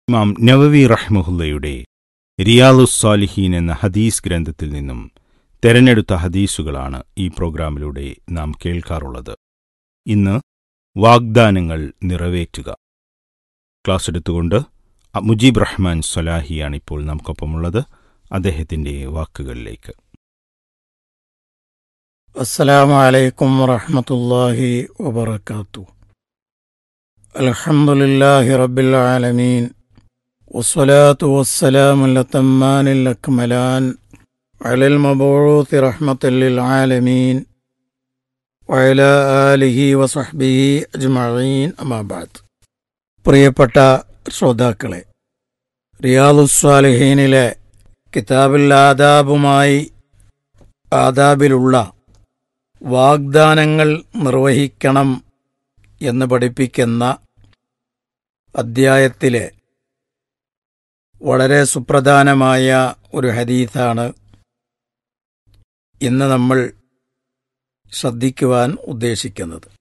ഇമാം നവവി റഹ്മഹുല്ലയുടെ റിയാലുസ്സാലിഹീൻ എന്ന ഹദീസ് ഗ്രന്ഥത്തിൽ നിന്നും തെരഞ്ഞെടുത്ത ഹദീസുകളാണ് ഈ പ്രോഗ്രാമിലൂടെ നാം കേൾക്കാറുള്ളത്. ഇന്ന് വാഗ്ദാനങ്ങൾ നിറവേറ്റുക. ക്ലാസ് എടുത്തുകൊണ്ട് മുജീബ് റഹ്മാൻ സ്വലാഹിയാണ് ഇപ്പോൾ നമുക്കൊപ്പമുള്ളത്. അദ്ദേഹത്തിന്റെ വാക്കുകളിലേക്ക്. അസ്സലാമു അലൈക്കും വറഹ്മത്തുള്ളാഹി വബറകാതുഹു. അൽഹംദുലില്ലാഹി റബ്ബിൽ ആലമീൻ വസ്സലാത്തു വസ്സലാമു അലത്തമ്മാനിൽ അക്മലാൻ അലൽ മബ്ഊത്തി റഹ്മത്തൽ ലിൽ ആലമീൻ വഅലാ ആലിഹി വസഹ്ബിഹി അജ്മഈൻ. അമ്മാ ബഅദ്. പ്രിയപ്പെട്ട ശ്രോതാക്കളെ, റിയാദുസ്സാലിഹീനിലെ കിതാബുൽ ആദാബിലുള്ള വാഗ്ദാനങ്ങൾ നിർവഹിക്കണം എന്ന് പഠിപ്പിക്കുന്ന അദ്ധ്യായത്തിലെ വളരെ സുപ്രധാനമായ ഒരു ഹദീസാണ് ഇന്ന് നമ്മൾ ശ്രദ്ധിക്കുവാൻ ഉദ്ദേശിക്കുന്നത്.